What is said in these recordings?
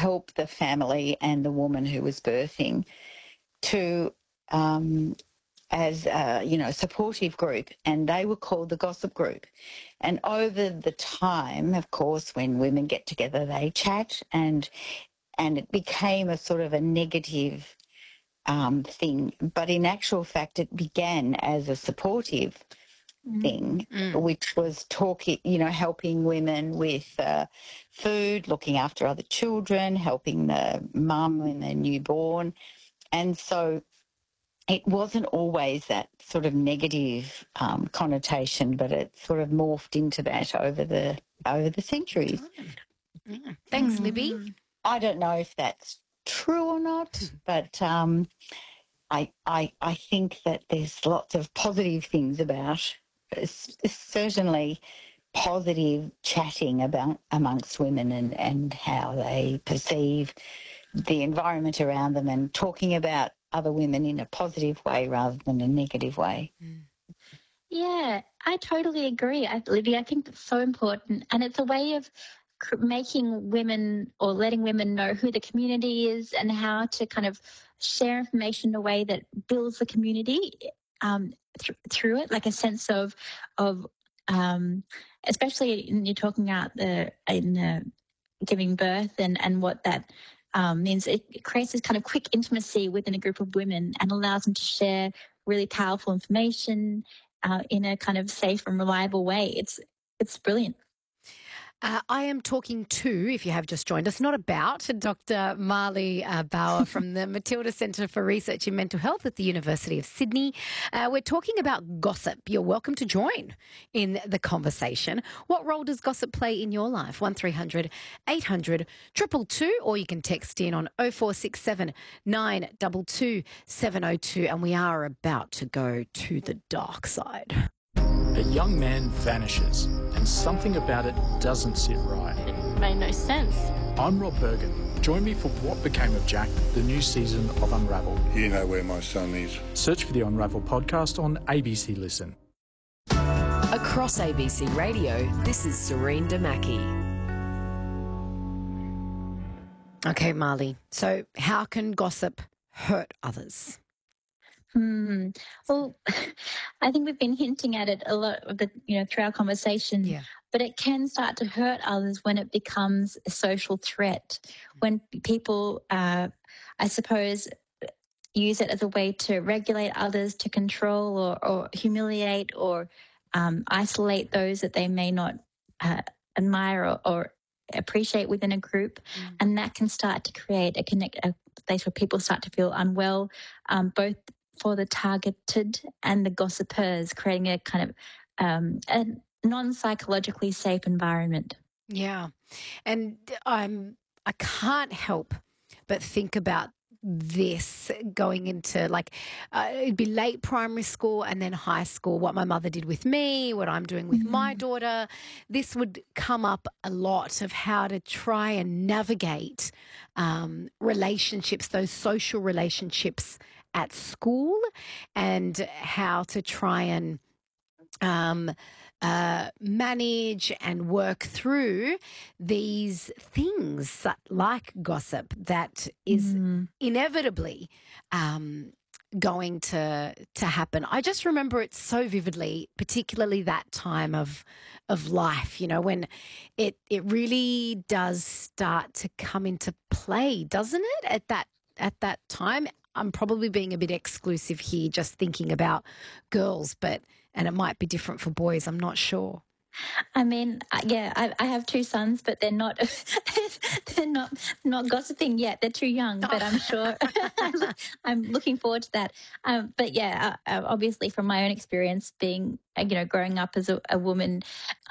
help the family and the woman who was birthing to as a supportive group, and they were called the gossip group. And over the time, of course, when women get together, they chat, and it became a sort of a negative thing. But in actual fact, it began as a supportive thing, which was talking, helping women with food, looking after other children, helping the mum when they're newborn. And so it wasn't always that sort of negative connotation, but it sort of morphed into that over the centuries. Yeah. Thanks, Libby. I don't know if that's true or not, but I think that there's lots of positive things about, certainly positive chatting about amongst women and how they perceive the environment around them, and talking about other women in a positive way rather than a negative way. Yeah, I totally agree, Libby. I think it's so important, and it's a way of making women, or letting women know who the community is and how to kind of share information in a way that builds the community through it, like a sense of especially when you're talking about giving birth and what that means. It creates this kind of quick intimacy within a group of women and allows them to share really powerful information in a kind of safe and reliable way. It's brilliant. I am talking to, if you have just joined us, not about Dr. Marley Bauer from the Matilda Centre for Research in Mental Health at the University of Sydney. We're talking about gossip. You're welcome to join in the conversation. What role does gossip play in your life? 1300 800 222, or you can text in on 0467 922 702, and we are about to go to the dark side. A young man vanishes, and something about it doesn't sit right. It made no sense. I'm Rob Bergen. Join me for What Became of Jack, the new season of Unravel. You know where my son is. Search for the Unravel podcast on ABC Listen. Across ABC Radio, this is Serene Damaki. Okay, Marley. So how can gossip hurt others? Well, I think we've been hinting at it a lot of through our conversation. Yeah. But it can start to hurt others when it becomes a social threat. When people, I suppose, use it as a way to regulate others, to control or humiliate or isolate those that they may not admire or appreciate within a group, and that can start to create a place where people start to feel unwell, both for the targeted and the gossipers, creating a kind of a non-psychologically safe environment. Yeah, and I can't help but think about this going into it'd be late primary school and then high school, what my mother did with me, what I'm doing with my daughter. This would come up a lot, of how to try and navigate relationships, those social relationships at school, and how to try and manage and work through these things like gossip that is inevitably going to happen. I just remember it so vividly, particularly that time of life, when it really does start to come into play, doesn't it? At that time. I'm probably being a bit exclusive here, just thinking about girls, and it might be different for boys. I'm not sure. I mean, I have two sons, but they're not not gossiping yet. They're too young, but I'm sure I'm looking forward to that. But yeah, obviously from my own experience, being growing up as a woman,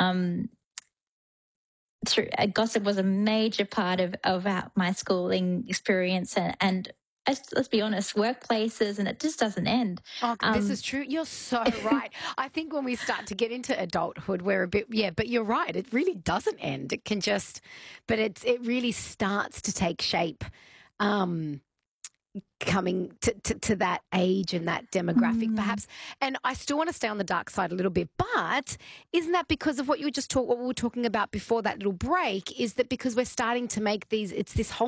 gossip was a major part of my schooling experience, and let's be honest, workplaces, and it just doesn't end. Oh, this is true. You're so right. I think when we start to get into adulthood, we're a bit, but you're right. It really doesn't end. It can but it really starts to take shape coming to that age and that demographic perhaps. And I still want to stay on the dark side a little bit, but isn't that because of what we were talking about before that little break, is that because we're starting to make it's this whole